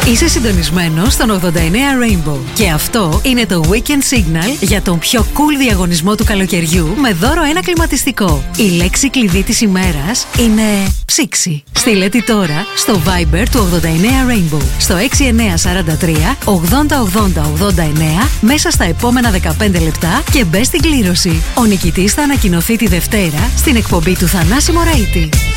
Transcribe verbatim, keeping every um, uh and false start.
Είσαι συντονισμένος στον ογδόντα εννέα Rainbow. Και αυτό είναι το Weekend Signal για τον πιο cool διαγωνισμό του καλοκαιριού με δώρο ένα κλιματιστικό. Η λέξη κλειδί της ημέρας είναι ψήξη. Στείλε τη τώρα στο Viber του ογδόντα εννέα Rainbow στο έξι εννέα τέσσερα τρία ογδόντα ογδόντα ογδόντα εννέα μέσα στα επόμενα δεκαπέντε λεπτά και μπες στην κλήρωση. Ο νικητής θα ανακοινωθεί τη Δευτέρα στην εκπομπή του Θανάση Μωραΐτη.